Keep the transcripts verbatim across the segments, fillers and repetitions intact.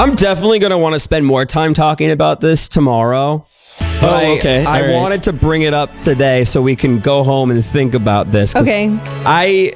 I'm definitely going to want to spend more time talking about this tomorrow. But Oh, okay. I, I All right. wanted to bring it up today so we can go home and think about this. 'cause Okay. I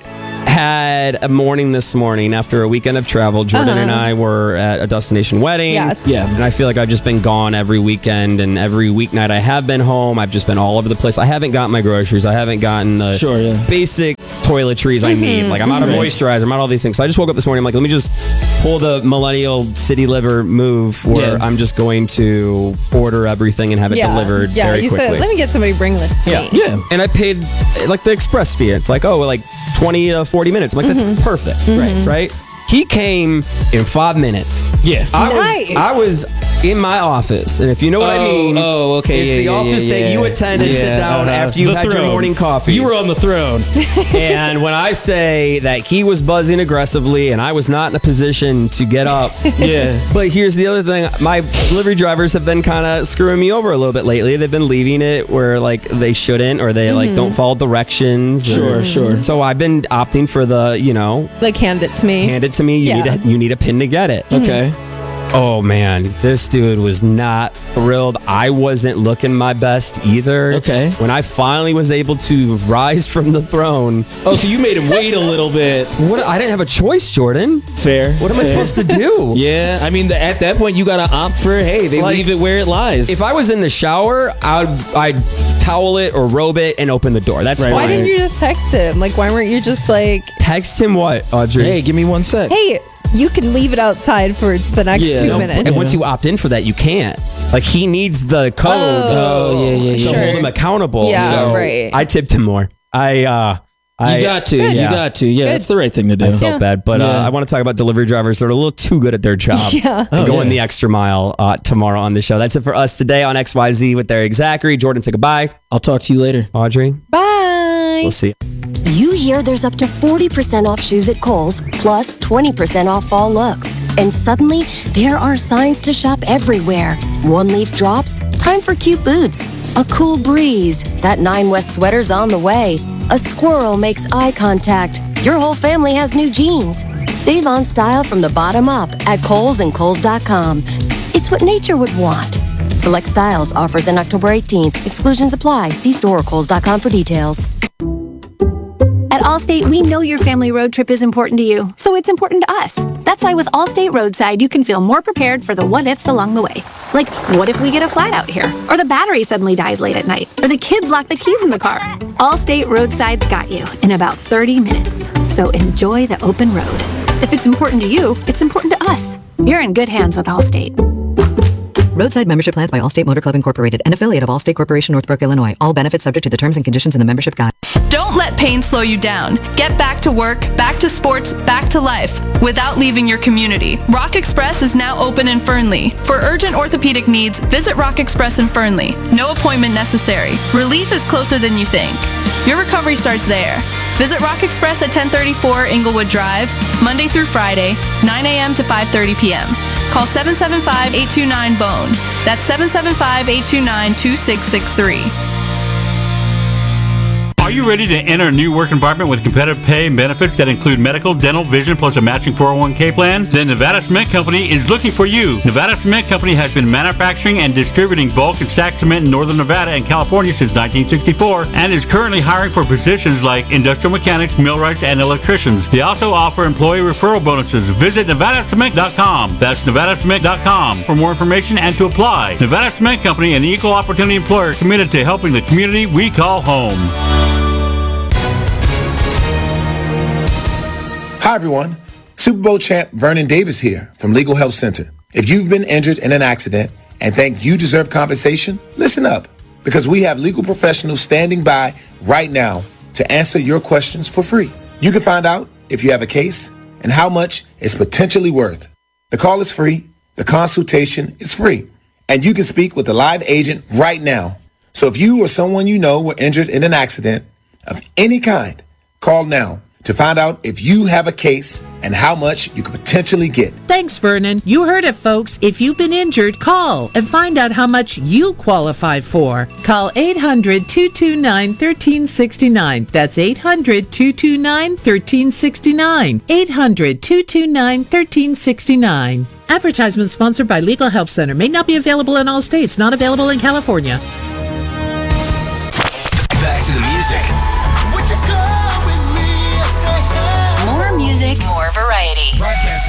had a morning this morning after a weekend of travel. Jordan Uh-huh. and I were at a destination wedding. Yes. Yeah. And I feel like I've just been gone every weekend, and every weeknight I have been home. I've just been all over the place. I haven't gotten my groceries. I haven't gotten the Sure, yeah. basic toiletries I need. Like, I'm out of Right. moisturizer. I'm out of all these things. So I just woke up this morning. I'm like, let me just pull the millennial city liver move where Yeah. I'm just going to order everything and have it yeah. delivered Yeah, very you quickly. said, let me get somebody to bring this to Yeah. me. Yeah. And I paid like the express fee. It's like, oh, like twenty to forty minutes. I'm like, that's perfect. Right. Right. He came in five minutes. Yeah. I Nice. was I was in my office, and if you know what I Oh, mean, oh, okay, it's yeah, the yeah, office yeah, that yeah. you attend and sit Yeah, down uh-huh. after you The had your throne. morning coffee. You were on the throne. And when I say that he was buzzing aggressively and I was not in a position to get up. Yeah. But here's the other thing. My delivery drivers have been kind of screwing me over a little bit lately. They've been leaving it where like they shouldn't, or they like don't follow directions. Sure, or- sure. So I've been opting for the, you know, Like, hand it to me. hand it to me. You Yeah. need a, you need a pin to get it. Okay. Oh man, this dude was not thrilled. I wasn't looking my best either. Okay. When I finally was able to rise from the throne, Oh, so you made him wait a little bit. what I didn't have a choice, Jordan. Fair. What am I Fair. supposed to do? Yeah, I mean, the, at that point, you gotta opt for, hey, they Like, leave it where it lies. If I was in the shower, I'd I'd towel it or robe it and open the door. That's Right, fine. Why didn't you just text him? Like, why weren't you just like, text him what, Audrey? hey, give me one sec. hey, you can leave it outside for the next Yeah. two No, minutes? And once you opt in for that, you can't. Like, he needs the code Oh, yeah, yeah, to yeah. Sure. hold him accountable. Yeah, so right. I tipped him more. I uh I You got to. Good. You Yeah. got to. Yeah, Good. that's the right thing to do. I felt Yeah. bad, but uh, Yeah. I want to talk about delivery drivers that are a little too good at their job. Yeah. And Oh, going yeah. the extra mile uh, tomorrow on the show. That's it for us today on X Y Z with Derek Zachary. Jordan, say goodbye. I'll talk to you later. Audrey, Bye. we'll see you. You hear there's up to forty percent off shoes at Kohl's, plus twenty percent off fall looks. And suddenly, there are signs to shop everywhere. One leaf drops, time for cute boots. A cool breeze, that Nine West sweater's on the way. A squirrel makes eye contact. Your whole family has new jeans. Save on style from the bottom up at Kohl's and Kohl's dot com. It's what nature would want. Select styles, offers in October eighteenth. Exclusions apply. See store or Kohl's dot com for details. At Allstate, we know your family road trip is important to you, so it's important to us. That's why with Allstate Roadside, you can feel more prepared for the what-ifs along the way. Like, what if we get a flat out here? Or the battery suddenly dies late at night? Or the kids lock the keys in the car? Allstate Roadside's got you in about thirty minutes. So enjoy the open road. If it's important to you, it's important to us. You're in good hands with Allstate. Roadside membership plans by Allstate Motor Club Incorporated, an affiliate of Allstate Corporation, Northbrook, Illinois. All benefits subject to the terms and conditions in the membership guide. Don't let pain slow you down. Get back to work, back to sports, back to life without leaving your community. Rock Express is now open in Fernley. For urgent orthopedic needs, visit Rock Express in Fernley. No appointment necessary. Relief is closer than you think. Your recovery starts there. Visit Rock Express at ten thirty-four Inglewood Drive, Monday through Friday, nine a.m. to five thirty p.m. Call seven seven five, eight two nine, B O N E. That's seven seven five, eight two nine, two six six three. Are you ready to enter a new work environment with competitive pay and benefits that include medical, dental, vision, plus a matching four oh one k plan? Then Nevada Cement Company is looking for you. Nevada Cement Company has been manufacturing and distributing bulk and stack cement in northern Nevada and California since nineteen sixty-four and is currently hiring for positions like industrial mechanics, millwrights, and electricians. They also offer employee referral bonuses. Visit Nevada Cement dot com. That's Nevada Cement dot com for more information and to apply. Nevada Cement Company, an equal opportunity employer committed to helping the community we call home. Hi, everyone. Super Bowl champ Vernon Davis here from Legal Health Center. If you've been injured in an accident and think you deserve compensation, listen up, because we have legal professionals standing by right now to answer your questions for free. You can find out if you have a case and how much it's potentially worth. The call is free, the consultation is free, and you can speak with a live agent right now. So if you or someone you know were injured in an accident of any kind, call now to find out if you have a case and how much you could potentially get. Thanks, Vernon. You heard it, folks. If you've been injured, call and find out how much you qualify for. Call eight hundred, two two nine, one three six nine. That's eight hundred, two two nine, one three six nine. eight hundred, two two nine, one three six nine. Advertisement sponsored by Legal Help Center. May not be available in all states. Not available in California. Back to the music. More music, more variety.